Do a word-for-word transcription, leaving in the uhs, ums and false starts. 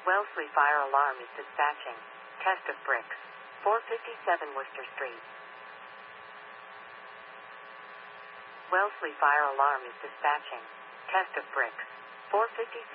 Wellesley Fire Alarm is dispatching. Test of bricks. four fifty-seven Worcester Street. Wellesley Fire Alarm is dispatching. Test of bricks. four fifty-seven